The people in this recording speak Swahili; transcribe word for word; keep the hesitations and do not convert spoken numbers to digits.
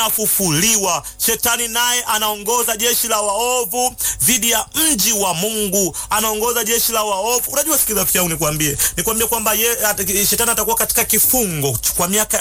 anafufuliwa. Shetani naye anaongoza jeshi la waovu dhidi ya mji wa Mungu, anaongoza jeshi la waovu. Unajua, sikiza rafiki yangu, nikwambie nikwambie kwamba shetani atakuwa katika kifungo kwa miaka